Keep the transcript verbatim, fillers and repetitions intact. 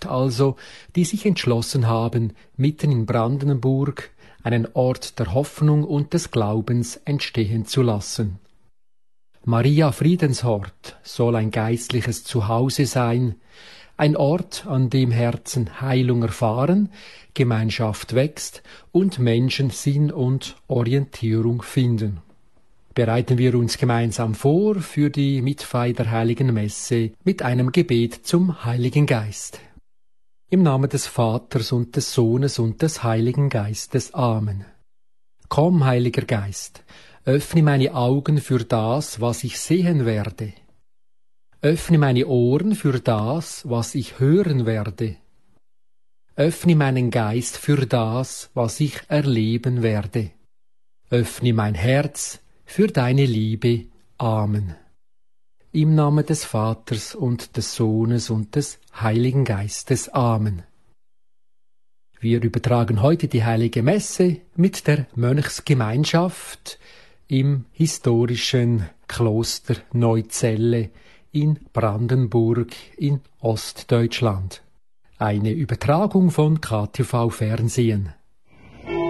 gibt also, die sich entschlossen haben, mitten in Brandenburg einen Ort der Hoffnung und des Glaubens entstehen zu lassen. Maria Friedenshort soll ein geistliches Zuhause sein, ein Ort, an dem Herzen Heilung erfahren, Gemeinschaft wächst und Menschen Sinn und Orientierung finden. Bereiten wir uns gemeinsam vor für die Mitfeier der Heiligen Messe mit einem Gebet zum Heiligen Geist. Im Namen des Vaters und des Sohnes und des Heiligen Geistes. Amen. Komm, Heiliger Geist, öffne meine Augen für das, was ich sehen werde. Öffne meine Ohren für das, was ich hören werde. Öffne meinen Geist für das, was ich erleben werde. Öffne mein Herz für deine Liebe. Amen. Im Namen des Vaters und des Sohnes und des Heiligen Geistes. Amen. Wir übertragen heute die Heilige Messe mit der Mönchsgemeinschaft im historischen Kloster Neuzelle in Brandenburg in Ostdeutschland. Eine Übertragung von K T V Fernsehen.